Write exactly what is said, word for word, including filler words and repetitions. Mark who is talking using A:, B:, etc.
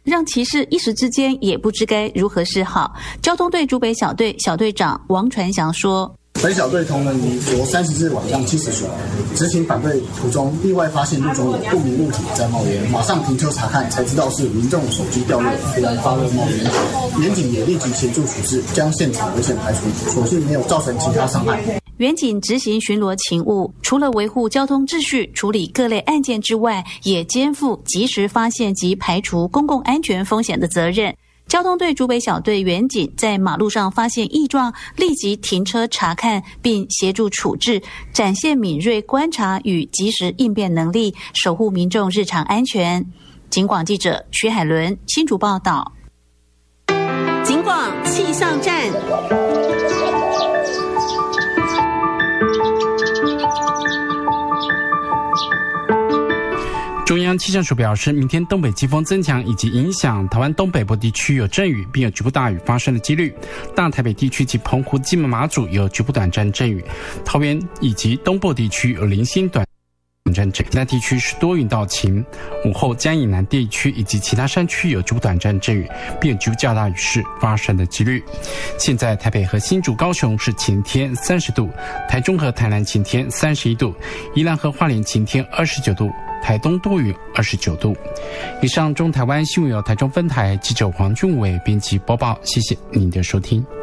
A: 让骑士一时之间也不知该如何是好。交通队竹北小队小队长王传祥说，
B: 本小队同仁于昨三十日晚上七时许执行反对途中，意外发现路中有不明物体在冒烟，马上停车查看，才知道是民众手机掉落，突然发热冒烟。民警也立即协助处置，将现场危险排除，所幸没有造成其他伤害。
A: 员警执行巡逻勤务，除了维护交通秩序、处理各类案件之外，也肩负及时发现及排除公共安全风险的责任。交通队竹北小队员警在马路上发现异状，立即停车查看并协助处置，展现敏锐观察与及时应变能力，守护民众日常安全。警广记者徐海伦新竹报道。警广气象站。
C: 中央气象署表示，明天东北季风增强以及影响台湾东北部地区有阵雨，并有局部大雨发生的几率。大台北地区及澎湖、金门、马祖有局部短暂阵雨，桃园以及东部地区有零星短暂阵雨，其他地区是多云到晴。午后嘉义南地区以及其他山区有局部短暂阵雨，并有局部较大雨势发生的几率。现在台北和新竹、高雄是晴天三十度，台中和台南晴天三十一度，宜兰和花莲晴天二十九度，台东多云二十九度。以上中台湾新闻由台中分台记者黄俊伟编辑播报，谢谢您的收听。